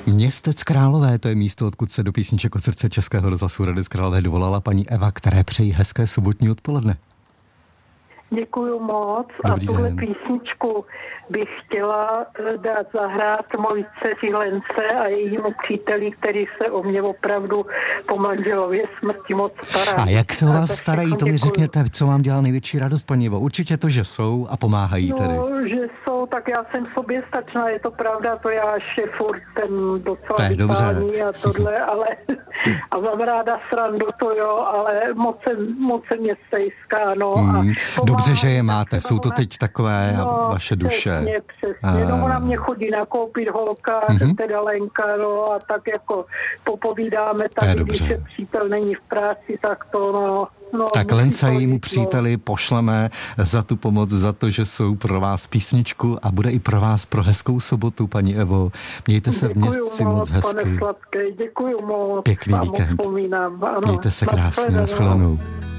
Městec Králové, to je místo, odkud se do písniček od srdce Českého rozhlasu Hradec Králové dovolala paní Eva, které přejí hezké sobotní odpoledne. Děkuju moc. Dobrý a tuhle den. písničku bych chtěla dát zahrát mojí dceři Lence a jejímu příteli, který se o mě opravdu po manželově smrti moc stará. A jak se o vás tak starají, všechno to mi děkuju. řekněte, co vám dělá největší radost, paní Evo. Určitě to, že jsou a pomáhají tedy. No, že jsou, tak já jsem soběstačná, je to pravda, to já furt ten docela To je dobře. vypálí a tohle, ale a mám ráda srandu, to jo, ale moc se mě stejská, no. A Dobře, že je pomáhá, máte, jsou to teď takové vaše duše. Přesně, no ona mě chodí nakoupit holka, teda Lenka, no a tak jako popovídáme To je tady, dobře. když je přítel není v práci, tak to no. Tak musí Lence a to jejímu jít, no. příteli pošleme za tu pomoc, za to, že jsou pro vás písničku a bude i pro vás pro hezkou sobotu, paní Evo. Mějte se v městci moc hezky. Pane Sladký, děkuju moc. Pěkný vám víkend. vzpomínám, ano. Mějte se krásně, nashledanou.